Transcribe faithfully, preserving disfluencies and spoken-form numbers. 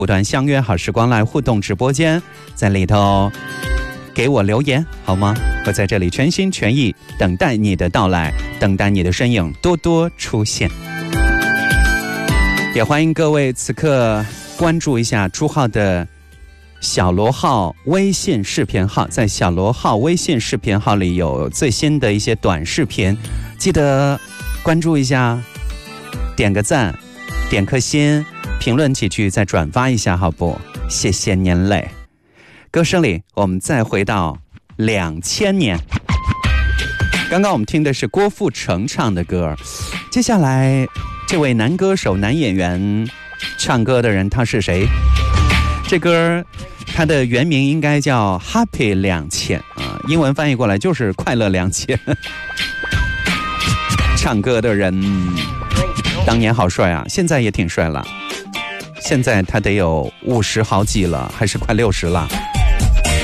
不断相约好时光来互动直播间，在里头给我留言好吗？我在这里全心全意等待你的到来，等待你的身影多多出现。也欢迎各位此刻关注一下朱浩的小罗号微信视频号，在小罗号微信视频号里有最新的一些短视频，记得关注一下，点个赞，点颗心，评论几句，再转发一下好不？谢谢您嘞。歌声里我们再回到两千年，刚刚我们听的是郭富城唱的歌，接下来这位男歌手男演员唱歌的人他是谁？这歌它的原名应该叫 Happy 两千啊，英文翻译过来就是快乐两千。唱歌的人当年好帅啊，现在也挺帅了，现在他得有五十好几了，还是快六十了。